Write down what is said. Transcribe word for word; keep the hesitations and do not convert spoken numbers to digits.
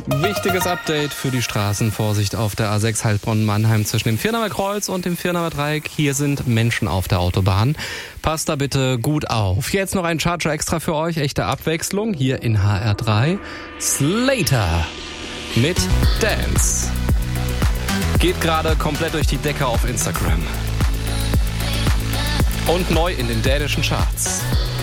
Wichtiges Update für die Straßenvorsicht auf der A sechs Heilbronn-Mannheim zwischen dem Viernamer Kreuz und dem Viernamer Dreieck. Hier sind Menschen auf der Autobahn. Passt da bitte gut auf. Jetzt noch ein Charger extra für euch. Echte Abwechslung hier in H R drei. Slater mit Dance. Geht gerade komplett durch die Decke auf Instagram. Und neu in den dänischen Charts.